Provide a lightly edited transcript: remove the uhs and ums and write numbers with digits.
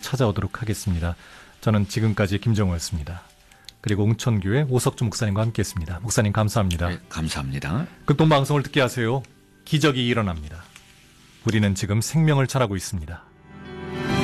찾아오도록 하겠습니다. 저는 지금까지 김정호였습니다. 그리고 웅천교회 오석주 목사님과 함께했습니다. 목사님 감사합니다. 네, 감사합니다. 극동방송을 듣게 하세요. 기적이 일어납니다. 우리는 지금 생명을 잘하고 있습니다.